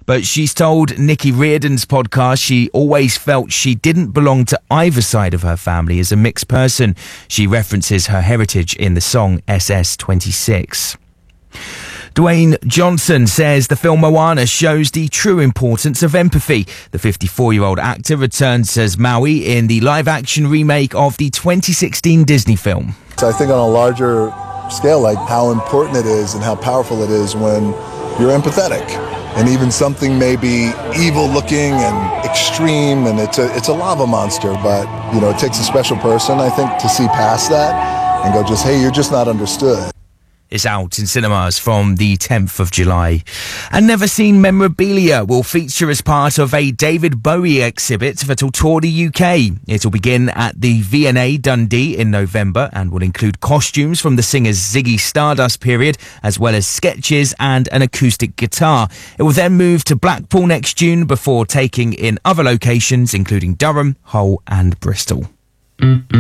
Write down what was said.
But she's told Nikki Reardon's podcast she always felt she didn't belong to either side of her family as a mixed person. She references her heritage in the song SS26. Dwayne Johnson says the film Moana shows the true importance of empathy. The 54-year-old actor returns as Maui in the live-action remake of the 2016 Disney film. So I think on a larger scale, like how important it is and how powerful it is when you're empathetic. And even something may be evil-looking and extreme, and it's a lava monster, but it takes a special person, I think, to see past that and go just, hey, you're just not understood. It's out in cinemas from the 10th of July. And Never Seen memorabilia will feature as part of a David Bowie exhibit that will tour the UK. It will begin at the V&A Dundee in November and will include costumes from the singer's Ziggy Stardust period, as well as sketches and an acoustic guitar. It will then move to Blackpool next June before taking in other locations, including Durham, Hull and Bristol.